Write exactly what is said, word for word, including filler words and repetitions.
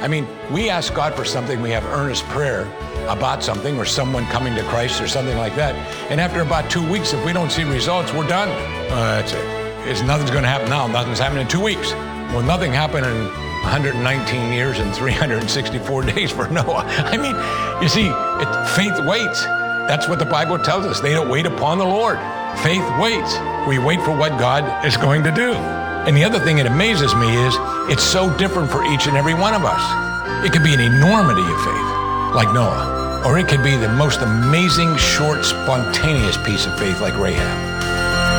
I mean, we ask God for something, we have earnest prayer about something or someone coming to Christ or something like that. And after about two weeks, if we don't see results, we're done. Uh, that's it. It's, nothing's going to happen now. Nothing's happening in two weeks. Well, nothing happened in one hundred nineteen years and three hundred sixty-four days for Noah. I mean, you see, it, faith waits. That's what the Bible tells us. They don't wait upon the Lord. Faith waits. We wait for what God is going to do. And the other thing that amazes me is it's so different for each and every one of us. It could be an enormity of faith, like Noah, or it could be the most amazing, short, spontaneous piece of faith, like Rahab.